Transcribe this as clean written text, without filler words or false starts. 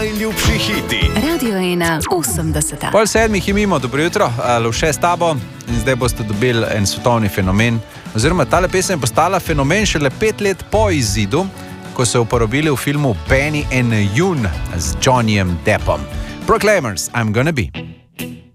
najljubši hiti. Radio 1, 80. Pol 7 je mimo, dobro jutro, Lovše s tabo in zdaj boste dobili en svetovni fenomen. Oziroma, tale pesem je postala fenomen šele 5 let po izidu, ko so uporabili v filmu Benny and June z Johnnyjem Deppom. Proclaimers, I'm gonna be.